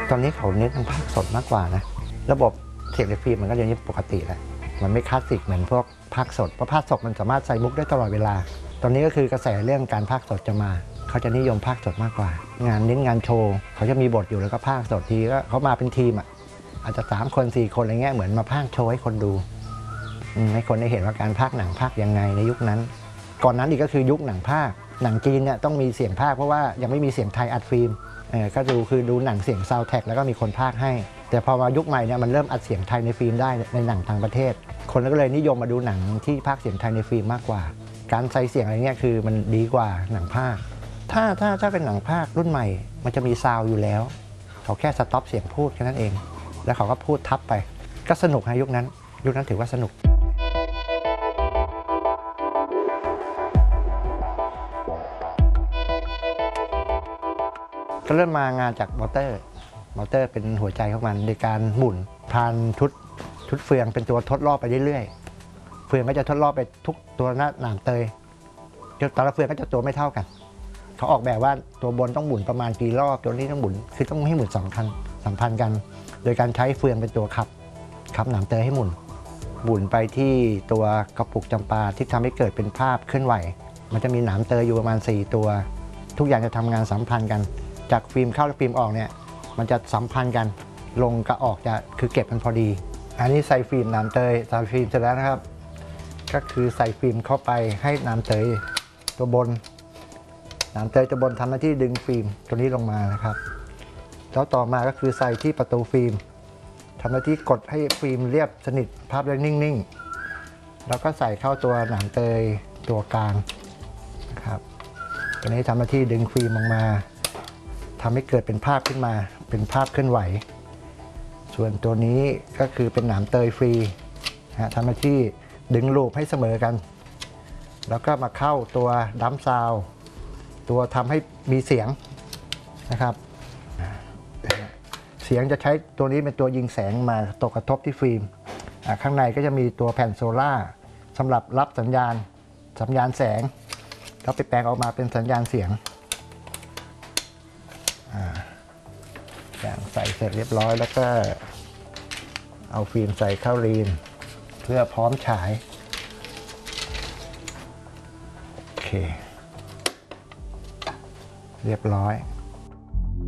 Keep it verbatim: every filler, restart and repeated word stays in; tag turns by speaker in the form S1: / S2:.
S1: ตอนนี้เขาเน้นทางภาคสดมากกว่านะระบบเสียงในฟิล์มมันก็ยังปกติแหละมันไม่คลาสสิกเหมือนพวกภาคสดเพราะภาคสดมันสามารถใส่มุกได้ตลอดเวลาตอนนี้ก็คือกระแสเรื่องการภาคสดจะมาเขาจะนิยมภาคสดมากกว่างานเน้นงานโชว์เขาจะมีบทอยู่แล้วก็ภาคสดทีก็เขามาเป็นทีมอ่ะอาจจะสามคนสี่คนอะไรเงี้ยเหมือนมาภาคโชว์ให้คนดูให้คนได้เห็นว่าการภาคหนังภาคยังไงในยุคนั้นก่อนนั้นอีกก็คือยุคหนังภาคหนังจีนเนี่ยต้องมีเสียงภาคเพราะว่ายังไม่มีเสียงไทยอัดฟิล์มเออก็ดูคือดูหนังเสียงซาวด์แทร็กแล้วก็มีคนภาคให้แต่พอมายุคใหม่เนี่ยมันเริ่มอัดเสียงไทยในฟิล์มได้ในหนังต่างประเทศคนก็เลยนิยมมาดูหนังที่ภาคเสียงไทยในฟิล์มมากกว่าการใส่เสียงอะไรเงี้ยคือมันดีกว่าหนังภาคถ้าถ้าถ้าเป็นหนังภาครุ่นใหม่มันจะมีซาวด์อยู่แล้วเขาแค่สต็อปเสียงพูดแค่นั้นเองแล้วเขาก็พูดทับไปก็สนุกนะยุคนั้นยุคนั้นถือว่าสนุกก็เริ่มมางานจากมอเตอร์มอเตอร์เป็นหัวใจของมันในการหมุนผ่านชุดชุดเฟืองเป็นตัวทดรอบไปเรื่อยๆเฟืองก็จะทดรอบไปทุกตัวหน้าหนามเตยแต่ละเฟืองก็จะตัวไม่เท่ากันเขาออกแบบว่าตัวบนต้องหมุนประมาณกี่รอบตัวนี้ต้องหมุนคือต้องให้หมุนสองคันสัมพันธ์กันโดยการใช้เฟืองเป็นตัวขับขับหนามเตยให้หมุนหมุนไปที่ตัวกระปุกจำปาที่ทำให้เกิดเป็นภาพเคลื่อนไหวมันจะมีหนามเตยอยู่ประมาณสี่ตัวทุกอย่างจะทำงานสัมพันธ์กันจากฟิล์มเข้าและฟิล์มออกเนี่ยมันจะสัมพันธ์กันลงกับออกจะคือเก็บมันพอดีอันนี้ใส่ฟิล์มหนามเตยใส่ฟิล์มเสร็จแล้วนะครับก็คือใส่ฟิล์มเข้าไปให้หนามเตยตัวบนหนามเตยตัวบนทำหน้าที่ดึงฟิล์มตัวนี้ลงมานะครับแล้วต่อมาก็คือใส่ที่ประตูฟิล์มทำหน้าที่กดให้ฟิล์มเรียบสนิทภาพได้นิ่งๆแล้วก็ใส่เข้าตัวหนามเตยตัวกลางนะครับตัวนี้ทำหน้าที่ดึงฟิล์มออกมาทำให้เกิดเป็นภาพขึ้นมาเป็นภาพเคลื่อนไหวส่วนตัวนี้ก็คือเป็นหนามเตยฟรีนะทำหน้าที่ดึงลูปให้เสมอกันแล้วก็มาเข้าตัวดัมซาวตัวทำให้มีเสียงนะครับเสียงจะใช้ตัวนี้เป็นตัวยิงแสงมาตกกระทบที่ฟิล์มข้างในก็จะมีตัวแผ่นโซล่าสำหรับรับสัญญาณสัญญาณแสงแล้วไปแปลงออกมาเป็นสัญญาณเสียงอย่างใส่เสร็จเรียบร้อยแล้วก็เอาฟิล์มใส่เข้ารีนเพื่อพร้อมฉายโอเคเรียบร้อย